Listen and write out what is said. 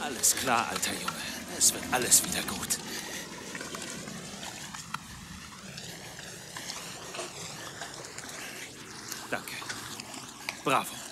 Alles klar, alter Junge. Es wird alles wieder gut. Danke. Bravo.